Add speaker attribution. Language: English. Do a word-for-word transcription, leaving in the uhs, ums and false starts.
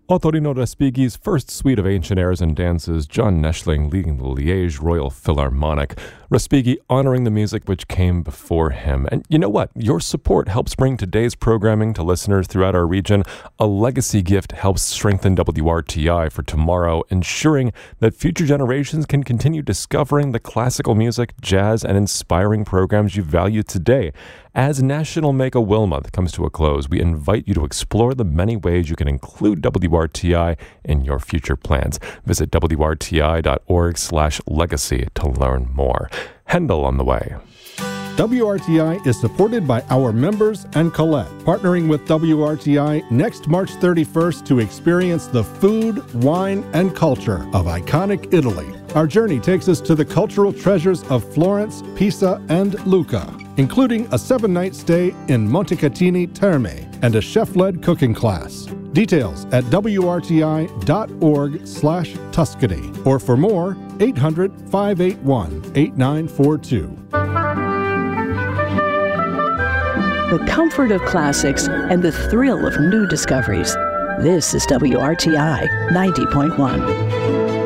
Speaker 1: Ottorino Respighi's first suite of ancient airs and dances, John Neschling leading the Liège Royal Philharmonic, Respighi honoring the music which came before him. And you know what? Your support helps bring today's programming to listeners throughout our region. A legacy gift helps strengthen W R T I for tomorrow, ensuring that future generations can continue discovering the classical music, jazz, and inspiring programs you value today. As National Make-A-Will Month comes to a close, we invite you to explore the many ways you can include W R T I in your future plans. Visit W R T I dot org slash legacy to learn more. Handel on the way.
Speaker 2: W R T I is supported by our members and Colette, partnering with W R T I next March thirty-first to experience the food, wine, and culture of iconic Italy. Our journey takes us to the cultural treasures of Florence, Pisa, and Lucca, including a seven-night stay in Montecatini Terme and a chef-led cooking class. Details at W R T I dot org slash Tuscany, or for more, eight hundred, five eight one, eight nine four two.
Speaker 3: The comfort of classics and the thrill of new discoveries. This is W R T I ninety point one.